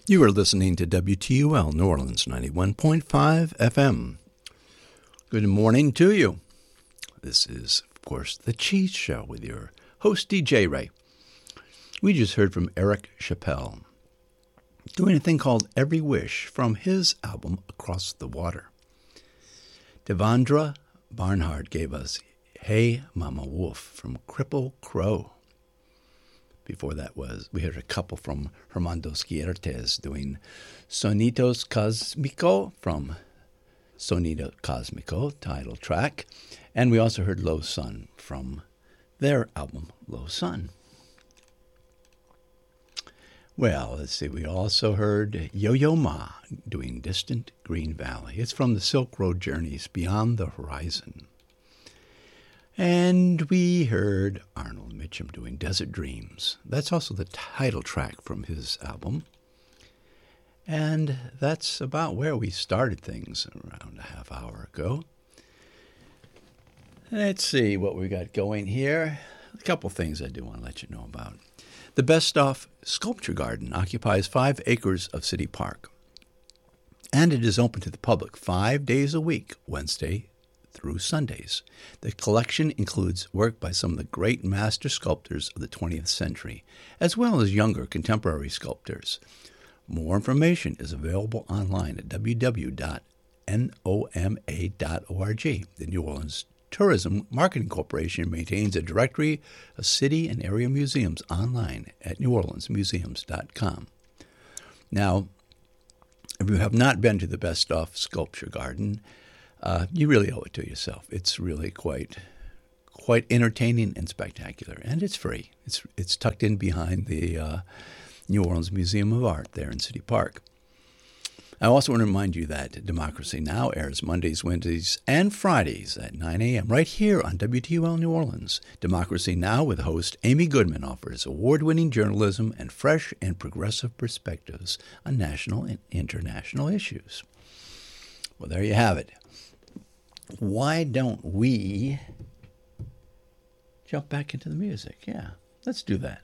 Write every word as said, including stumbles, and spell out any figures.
You are listening to W T U L New Orleans ninety-one point five F M. Good morning to you. This is, of course, The Cheese Show with your host, D J Ray. We just heard from Eric Chappell doing a thing called Every Wish from his album Across the Water. Devendra Barnhart gave us Hey Mama Wolf from Cripple Crow. Before that was, we heard a couple from Hermando Skiertes doing Sonitos Cosmico from Sonito Cosmico, title track. And we also heard Low Sun from their album, Low Sun. Well, let's see, we also heard Yo-Yo Ma doing Distant Green Valley. It's from the Silk Road Journeys, Beyond the Horizon. And we heard Arnold Mitchum doing Desert Dreams. That's also the title track from his album. And that's about where we started things around a half hour ago. Let's see what we got going here. A couple things I do want to let you know about. The Best Off Sculpture Garden occupies five acres of City Park. And it is open to the public five days a week, Wednesday through Sundays. The collection includes work by some of the great master sculptors of the twentieth century, as well as younger contemporary sculptors. More information is available online at w w w dot n o m a dot org. The New Orleans Tourism Marketing Corporation maintains a directory of city and area museums online at new orleans museums dot com. Now, if you have not been to the Best Off Sculpture Garden, Uh, you really owe it to yourself. It's really quite quite entertaining and spectacular, and it's free. It's it's tucked in behind the uh, New Orleans Museum of Art there in City Park. I also want to remind you that Democracy Now! Airs Mondays, Wednesdays, and Fridays at nine a.m. right here on W T U L New Orleans. Democracy Now! With host Amy Goodman offers award-winning journalism and fresh and progressive perspectives on national and international issues. Well, there you have it. Why don't we jump back into the music? Yeah, let's do that.